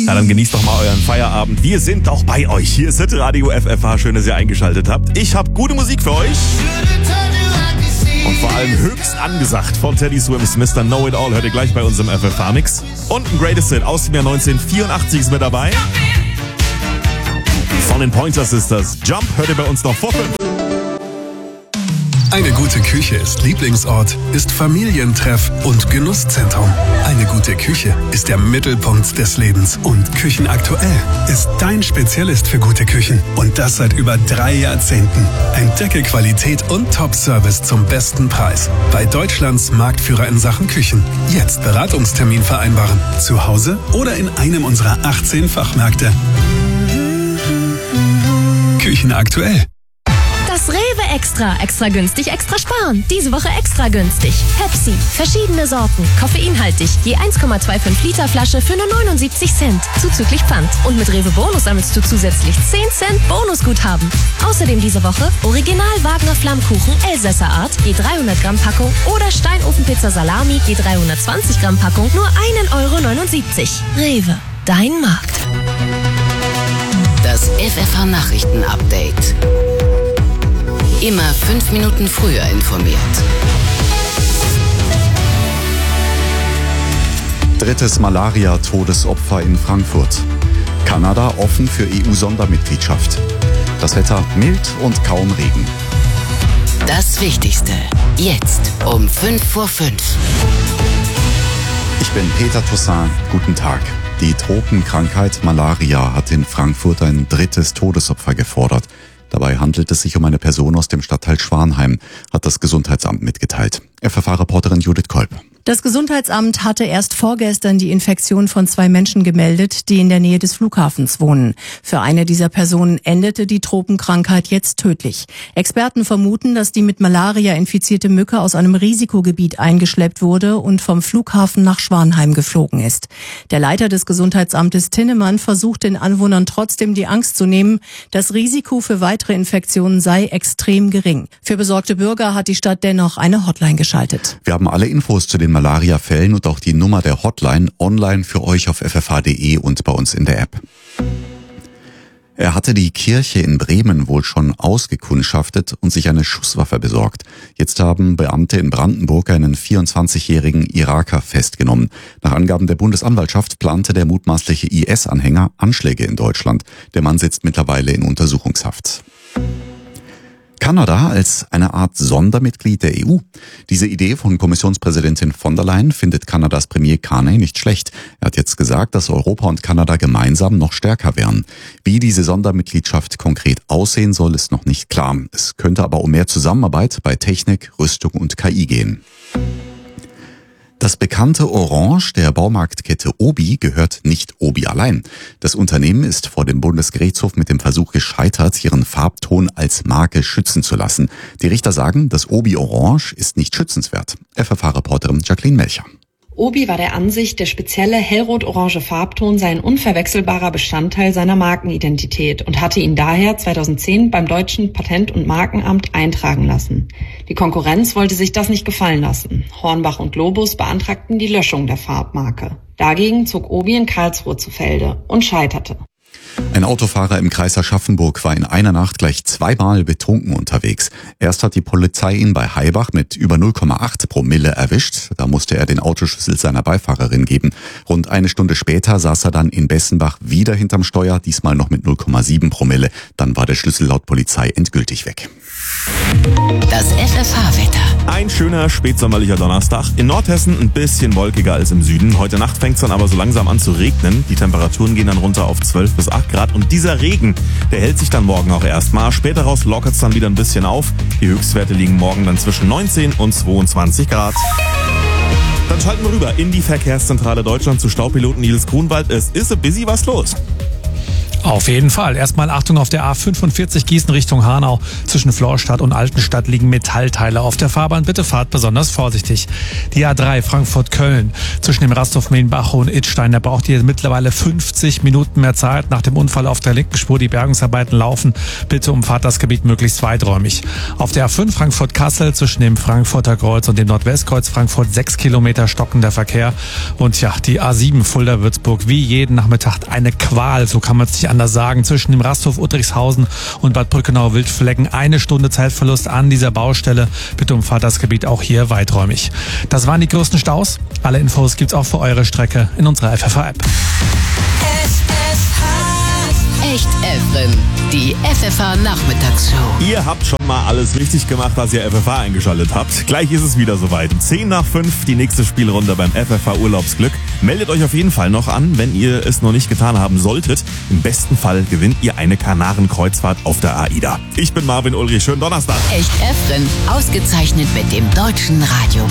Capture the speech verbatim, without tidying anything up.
Na, dann genießt doch mal euren Feierabend. Wir sind auch bei euch. Hier ist Radio F F H. Schön, dass ihr eingeschaltet habt. Ich habe gute Musik für euch. Und vor allem höchst angesagt von Teddy Swims Mister Know It All. Hört ihr gleich bei uns im F F H-Mix. Und ein Greatest Hit aus dem Jahr neunzehnhundertvierundachtzig ist mit dabei. Von den Pointer Sisters. Jump hört ihr bei uns noch vor fünf. Eine gute Küche ist Lieblingsort, ist Familientreff und Genusszentrum. Eine gute Küche ist der Mittelpunkt des Lebens. Und Küchenaktuell ist dein Spezialist für gute Küchen. Und das seit über drei Jahrzehnten. Entdecke Qualität und Top-Service zum besten Preis. Bei Deutschlands Marktführer in Sachen Küchen. Jetzt Beratungstermin vereinbaren. Zu Hause oder in einem unserer achtzehn Fachmärkte. Küchenaktuell. Das Rewe Extra. Extra günstig, extra sparen. Diese Woche extra günstig. Pepsi. Verschiedene Sorten. Koffeinhaltig. Je eins Komma fünfundzwanzig Liter Flasche für nur neunundsiebzig Cent. Zuzüglich Pfand. Und mit Rewe Bonus sammelst du zusätzlich zehn Cent Bonusguthaben. Außerdem diese Woche Original Wagner Flammkuchen Elsässer Art. Je dreihundert Gramm Packung. Oder Steinofenpizza Salami. Je dreihundertzwanzig Gramm Packung. Nur ein Euro neunundsiebzig. Rewe. Dein Markt. Das F F H-Nachrichten-Update. Immer fünf Minuten früher informiert. Drittes Malaria-Todesopfer in Frankfurt. Kanada offen für E U-Sondermitgliedschaft. Das Wetter mild und kaum Regen. Das Wichtigste. Jetzt um fünf vor fünf. Ich bin Peter Toussaint. Guten Tag. Die Tropenkrankheit Malaria hat in Frankfurt ein drittes Todesopfer gefordert. Dabei handelt es sich um eine Person aus dem Stadtteil Schwanheim, hat das Gesundheitsamt mitgeteilt. F F H-Reporterin Judith Kolb. Das Gesundheitsamt hatte erst vorgestern die Infektion von zwei Menschen gemeldet, die in der Nähe des Flughafens wohnen. Für eine dieser Personen endete die Tropenkrankheit jetzt tödlich. Experten vermuten, dass die mit Malaria infizierte Mücke aus einem Risikogebiet eingeschleppt wurde und vom Flughafen nach Schwanheim geflogen ist. Der Leiter des Gesundheitsamtes Tinnemann versucht den Anwohnern trotzdem die Angst zu nehmen. Das Risiko für weitere Infektionen sei extrem gering. Für besorgte Bürger hat die Stadt dennoch eine Hotline geschaltet. Wir haben alle Infos zu den Malaria-Fällen und auch die Nummer der Hotline online für euch auf f f h punkt d e und bei uns in der App. Er hatte die Kirche in Bremen wohl schon ausgekundschaftet und sich eine Schusswaffe besorgt. Jetzt haben Beamte in Brandenburg einen vierundzwanzigjährigen Iraker festgenommen. Nach Angaben der Bundesanwaltschaft plante der mutmaßliche I S-Anhänger Anschläge in Deutschland. Der Mann sitzt mittlerweile in Untersuchungshaft. Kanada als eine Art Sondermitglied der E U. Diese Idee von Kommissionspräsidentin von der Leyen findet Kanadas Premier Carney nicht schlecht. Er hat jetzt gesagt, dass Europa und Kanada gemeinsam noch stärker wären. Wie diese Sondermitgliedschaft konkret aussehen soll, ist noch nicht klar. Es könnte aber um mehr Zusammenarbeit bei Technik, Rüstung und K I gehen. Das bekannte Orange der Baumarktkette Obi gehört nicht Obi allein. Das Unternehmen ist vor dem Bundesgerichtshof mit dem Versuch gescheitert, ihren Farbton als Marke schützen zu lassen. Die Richter sagen, das Obi Orange ist nicht schützenswert. F F H-Reporterin Jacqueline Melcher. Obi war der Ansicht, der spezielle hellrot-orange Farbton sei ein unverwechselbarer Bestandteil seiner Markenidentität und hatte ihn daher zweitausendzehn beim deutschen Patent- und Markenamt eintragen lassen. Die Konkurrenz wollte sich das nicht gefallen lassen. Hornbach und Globus beantragten die Löschung der Farbmarke. Dagegen zog Obi in Karlsruhe zu Felde und scheiterte. Ein Autofahrer im Kreis Aschaffenburg war in einer Nacht gleich zweimal betrunken unterwegs. Erst hat die Polizei ihn bei Haibach mit über null Komma acht Promille erwischt. Da musste er den Autoschlüssel seiner Beifahrerin geben. Rund eine Stunde später saß er dann in Bessenbach wieder hinterm Steuer, diesmal noch mit null Komma sieben Promille. Dann war der Schlüssel laut Polizei endgültig weg. Das F F H-Wetter. Ein schöner spätsommerlicher Donnerstag. In Nordhessen ein bisschen wolkiger als im Süden. Heute Nacht fängt es dann aber so langsam an zu regnen. Die Temperaturen gehen dann runter auf zwölf bis acht Grad. Und dieser Regen, der hält sich dann morgen auch erstmal. Später raus lockert es dann wieder ein bisschen auf. Die Höchstwerte liegen morgen dann zwischen neunzehn und zweiundzwanzig Grad. Dann schalten wir rüber in die Verkehrszentrale Deutschland zu Staupiloten Nils Grunwald. Es ist ein bisschen was los. Auf jeden Fall. Erstmal Achtung auf der A fünfundvierzig Gießen Richtung Hanau. Zwischen Florstadt und Altenstadt liegen Metallteile auf der Fahrbahn. Bitte fahrt besonders vorsichtig. Die A drei Frankfurt-Köln. Zwischen dem Rasthof Meenbachow und Idstein. Da braucht ihr mittlerweile fünfzig Minuten mehr Zeit. Nach dem Unfall auf der linken Spur die Bergungsarbeiten laufen. Bitte umfahrt das Gebiet möglichst weiträumig. Auf der A fünf Frankfurt-Kassel zwischen dem Frankfurter Kreuz und dem Nordwestkreuz Frankfurt sechs Kilometer stockender Verkehr. Und ja, die A sieben Fulda-Würzburg wie jeden Nachmittag eine Qual. So kann man es nicht anders sagen. Zwischen dem Rasthof Uttrichshausen und Bad Brückenau-Wildflecken eine Stunde Zeitverlust an dieser Baustelle. Bitte umfahrt das Gebiet auch hier weiträumig. Das waren die größten Staus. Alle Infos gibt's auch für eure Strecke in unserer F F H-App. Echt Evren, die F F H-Nachmittagsshow. Ihr habt schon mal alles richtig gemacht, als ihr F F H eingeschaltet habt. Gleich ist es wieder soweit. zehn nach fünf, die nächste Spielrunde beim F F H Urlaubsglück. Meldet euch auf jeden Fall noch an, wenn ihr es noch nicht getan haben solltet. Im besten Fall gewinnt ihr eine Kanarenkreuzfahrt auf der AIDA. Ich bin Marvin Ulrich, schönen Donnerstag. Echt Evren, ausgezeichnet mit dem Deutschen Radio